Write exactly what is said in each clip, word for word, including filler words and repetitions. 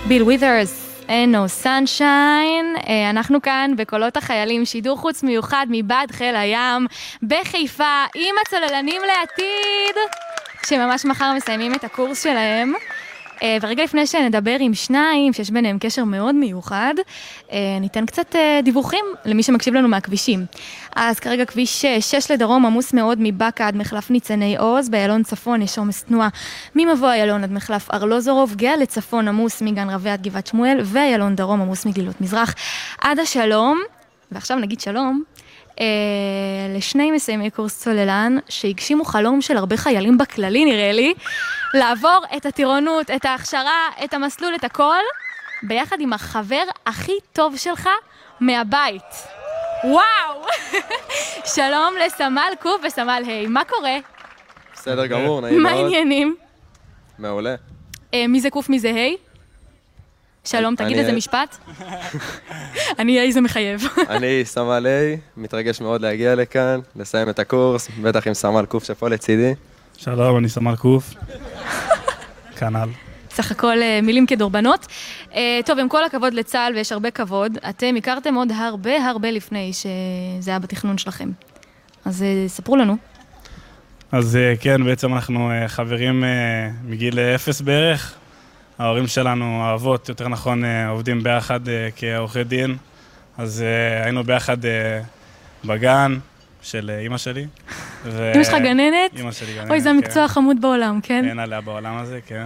ביל ווית'רס, אין נו סנשיין. אנחנו כאן בקולות החיילים, שידור חוץ מיוחד מבה"ד חיל הים בחיפה עם הצוללנים לעתיד, שממש מחר מסיימים את הקורס שלהם. ורגע לפני שנדבר עם שניים שיש ביניהם קשר מאוד מיוחד, ניתן קצת דיווחים למי שמקשיב לנו מהכבישים. אז כרגע כביש שש לדרום עמוס מאוד מבאקה עד מחלף ניצני עוז, באיילון צפון יש עומס תנועה ממבוא איילון עד מחלף ארלוזורוב, גאה לצפון עמוס מגן רבי עד גבעת שמואל, ואיילון דרום עמוס מגלילות מזרח עד השלום. ועכשיו נגיד שלום אה, לשני מסיימי קורס צוללן שהגשימו חלום של הרבה חיילים בכללי, נראה לי, לעבור את הטירונות, את ההכשרה, את המסלול, את הכל, ביחד עם החבר הכי טוב שלך מהבית. וואו! שלום לסמל קוף וסמל היי, מה קורה? בסדר גמור, נעים מאוד. מה העניינים? מעולה. אה, מי זה קוף, מי זה היי? שלום, תגיד איזה משפט. אני היי, זה מחייב. אני סמל היי, מתרגש מאוד להגיע לכאן, לסיים את הקורס, בטח עם סמל קוף שפה לצידי. שלום, אני סמל קוף. כנ"ל. סך הכל מילים כדורבנות. טוב, עם כל הכבוד לצה"ל, ויש הרבה כבוד, אתם הכרתם עוד הרבה הרבה לפני שזה היה בתכנון שלכם. אז ספרו לנו. אז כן, בעצם אנחנו חברים מגיל אפס בערך. ההורים שלנו, האבות, יותר נכון, עובדים ביחד כעורכי דין. אז היינו ביחד בגן של אמא שלי. אמא שלך גננת? אמא שלי גננת, אוי, זה המקצוע החמוד בעולם, כן? אין עליה בעולם הזה, כן.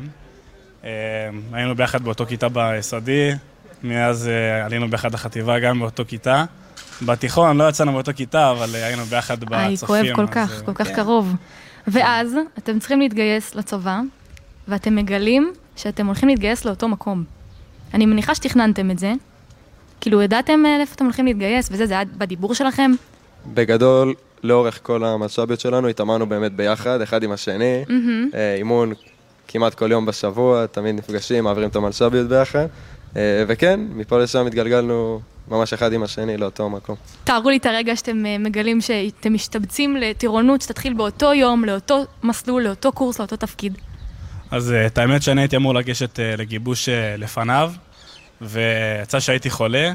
היינו ביחד באותו כיתה ביסודי, מאז עלינו ביחד לחטיבה גם באותו כיתה. בתיכון לא יצאנו באותו כיתה, אבל היינו ביחד בצופים. איי, כואב כל כך, כל כך קרוב. ואז אתם צריכים להתגייס לצבא, ואתם מגלים שאתם הולכים להתגייס לאותו מקום. אני מניחה שתכננתם את זה, כאילו ידעתם איפה אתם הולכים להתגייס, וזה, זה היה בדיבור שלכם? בגדול, לאורך כל המשאביות שלנו, התאמנו באמת ביחד, אחד עם השני, אימון כמעט כל יום בשבוע, תמיד נפגשים, מעבירים את המשאביות ביחד, וכן, מפה לשם התגלגלנו ממש אחד עם השני לאותו מקום. תארו לי את הרגע שאתם מגלים שאתם משתבצים לטירונות, שתתחיל באותו יום, לאותו מסלול, לאותו קורס, לאותו תפקיד. אז את האמת שאני הייתי אמור לגשת לגיבוש לפניו, ויצא שהייתי חולה,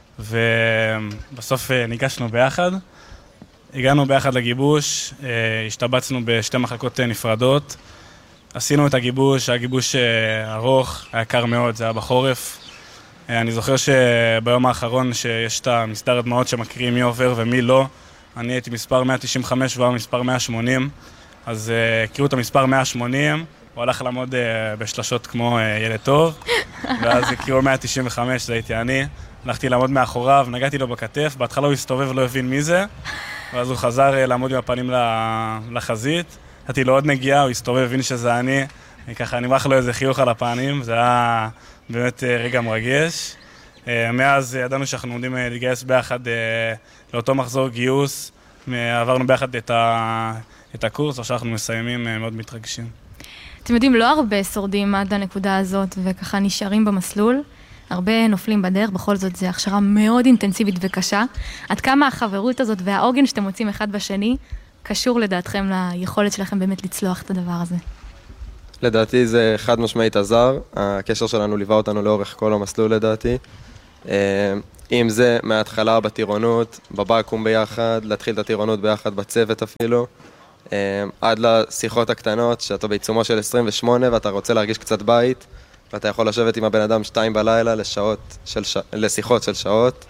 ובסוף ניגשנו ביחד. הגענו ביחד לגיבוש, השתבצנו בשתי מחלקות נפרדות, עשינו את הגיבוש, הגיבוש ארוך, היה קר מאוד, זה היה בחורף. אני זוכר שביום האחרון שיש את המסדר הדמעות שמקריאים מי עובר ומי לא, אני הייתי מספר מאה תשעים וחמש והוא מספר מאה שמונים, אז הכירו את המספר מאה שמונים, הוא הלך לעמוד בשלשות כמו ילד טוב, ואז הכירו מאה תשעים וחמש, זה הייתי אני, הלכתי לעמוד מאחוריו, נגעתי לו בכתף, בהתחלה הוא הסתובב ולא הבין מי זה, ואז הוא חזר לעמוד עם הפנים לחזית, נתתי לו עוד נגיעה, הוא הסתובב, הבין שזה אני, ככה נמרח לו איזה חיוך על הפנים, זה היה באמת רגע מרגש. מאז ידענו שאנחנו עומדים להתגייס ביחד לאותו מחזור גיוס, עברנו ביחד את, ה... את הקורס, עכשיו אנחנו מסיימים, מאוד מתרגשים. אתם יודעים, לא הרבה שורדים עד הנקודה הזאת וככה נשארים במסלול, הרבה נופלים בדרך, בכל זאת זו הכשרה מאוד אינטנסיבית וקשה. עד כמה החברות הזאת והעוגן שאתם מוצאים אחד בשני, קשור לדעתכם ליכולת שלכם באמת לצלוח את הדבר הזה? לדעתי זה חד משמעית עזר, הקשר שלנו ליווה אותנו לאורך כל המסלול לדעתי. אם זה מההתחלה בטירונות, בבקו"ם ביחד, להתחיל את הטירונות ביחד בצוות אפילו, עד לשיחות הקטנות שאתה בעיצומו של עשרים ושמונה ואתה רוצה להרגיש קצת בית, ואתה יכול לשבת עם הבן אדם שתיים בלילה לשעות של ש... לשיחות של שעות,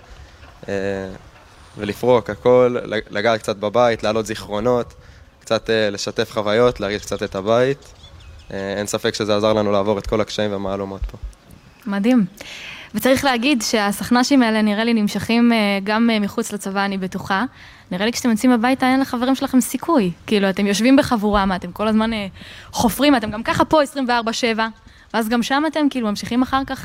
ולפרוק הכל, לגעת קצת בבית, להעלות זיכרונות, קצת לשתף חוויות, להרגיש קצת את הבית. אין ספק שזה עזר לנו לעבור את כל הקשיים והמעלומות פה. מדהים. וצריך להגיד שהסכנ"שים האלה נראה לי נמשכים גם מחוץ לצבא, אני בטוחה. נראה לי כשאתם יוצאים הביתה, אין לחברים שלכם סיכוי. כאילו, אתם יושבים בחבורה, מה, אתם כל הזמן חופרים, אתם גם ככה פה עשרים וארבע שבע, ואז גם שם אתם כאילו ממשיכים אחר כך...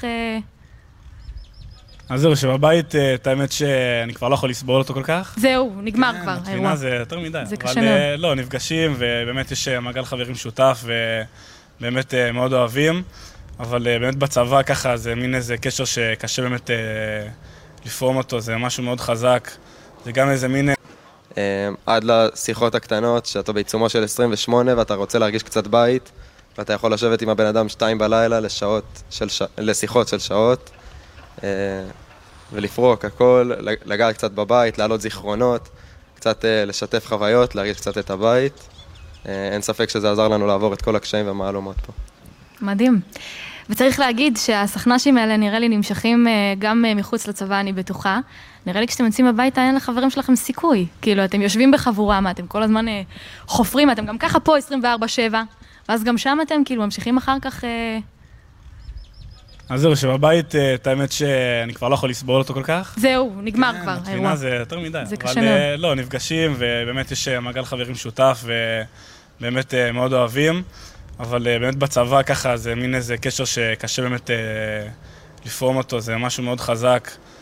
אז זהו, שבבית, את האמת שאני כבר לא יכול לסבול אותו כל כך. זהו, נגמר כבר, האירוע. התחינה זה יותר מדי. זה קשה מאוד. אבל לא, נפגשים, ובאמת יש מעגל חברים שותף, ובאמת מאוד אוהבים. אבל באמת בצבא ככה זה מין איזה קשר שקשה באמת לפרום אותו, זה משהו מאוד חזק. זה גם איזה מין... עד לשיחות הקטנות שאתה בעיצומו של עשרים ושמונה ואתה רוצה להרגיש קצת בית, ואתה יכול לשבת עם הבן אדם שתיים בלילה לשעות של ש... לשיחות של שעות, אה, ולפרוק הכל, לגעת קצת בבית, להעלות זיכרונות, קצת אה, לשתף חוויות, להרגיש קצת את הבית. אה, אין ספק שזה עזר לנו לעבור את כל הקשיים והמעלומות פה. מדהים. וצריך להגיד שהסכנ"שים האלה נראה לי נמשכים גם מחוץ לצבא, אני בטוחה. נראה לי כשאתם יוצאים הביתה, אין לחברים שלכם סיכוי. כאילו, אתם יושבים בחבורה, מה, אתם כל הזמן חופרים, אתם גם ככה פה עשרים וארבע שבע, ואז גם שם אתם כאילו ממשיכים אחר כך... אז זהו, שבבית, את האמת שאני כבר לא יכול לסבול אותו כל כך. זהו, נגמר כבר, האירוע. התפינה זה יותר מדי. זה קשה מאוד. אבל לא, נפגשים, ובאמת יש מעגל חברים שותף, ובאמת מאוד אוהבים. אבל באמת בצבא ככה זה מין איזה קשר שקשה באמת לפרום אותו, זה משהו מאוד חזק.